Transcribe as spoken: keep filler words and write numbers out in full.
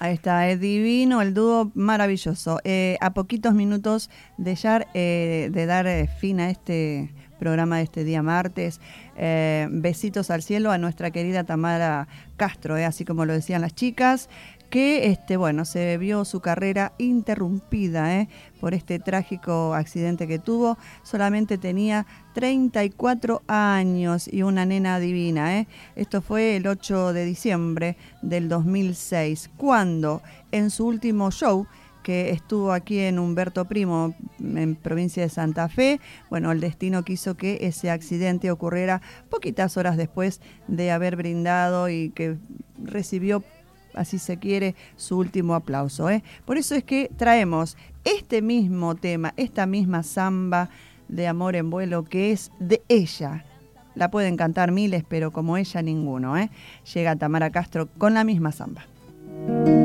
Ahí está, es divino, el dúo maravilloso. Eh, a poquitos minutos de, ya, eh, de dar eh, fin a este programa de este día martes, eh, besitos al cielo a nuestra querida Tamara Castro, eh, así como lo decían las chicas, que este, bueno, se vio su carrera interrumpida eh, por este trágico accidente que tuvo. Solamente tenía treinta y cuatro años y una nena divina. Eh. Esto fue el ocho de diciembre del dos mil seis, cuando en su último show, que estuvo aquí en Humberto Primo, en provincia de Santa Fe, bueno, el destino quiso que ese accidente ocurriera poquitas horas después de haber brindado y que recibió, así se quiere, su último aplauso. ¿eh? Por eso es que traemos este mismo tema, esta misma samba de Amor en Vuelo, que es de ella. La pueden cantar miles, pero como ella ninguno. ¿eh? Llega Tamara Castro con la misma samba.